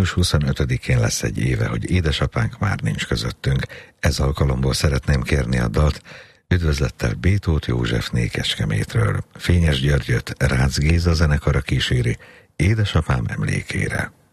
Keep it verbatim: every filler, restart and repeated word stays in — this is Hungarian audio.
június huszonötödikén lesz egy éve, hogy édesapánk már nincs közöttünk. Ez alkalomból szeretném kérni a dalt. Üdvözlettel B. Tóth Józsefné Kecskemétről. Fényes Györgyöt Rácz Géza zenekara kíséri édesapám emlékére.